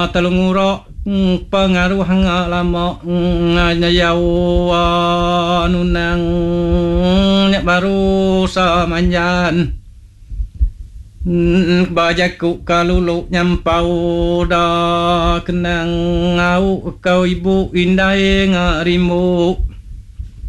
Telungurok pengaruh lama nyayau nunang nyak baru samanjan bajaku kalulu nyampau dah kenang au kau ibu indai ngarimu